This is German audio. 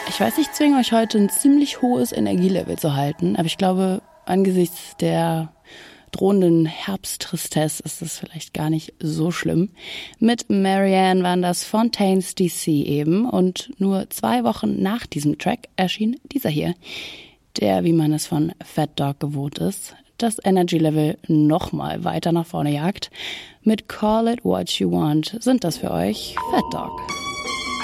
Ich weiß, ich zwinge euch heute ein ziemlich hohes Energielevel zu halten, aber ich glaube, angesichts der drohenden Herbsttristesse ist das vielleicht gar nicht so schlimm. Mit Marianne waren das Fontaines DC eben und nur 2 Wochen nach diesem Track erschien dieser hier, der, wie man es von Fat Dog gewohnt ist, das Energy-Level nochmal weiter nach vorne jagt. Mit Call It What You Want sind das für euch Fat Dog.